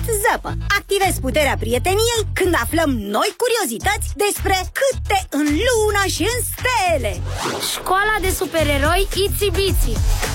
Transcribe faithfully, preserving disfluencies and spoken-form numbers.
îți zăpă. Activezi puterea prieteniei când aflăm noi curiozități despre câte în lună și în stele. Școala de supereroi Itsy Bitsy.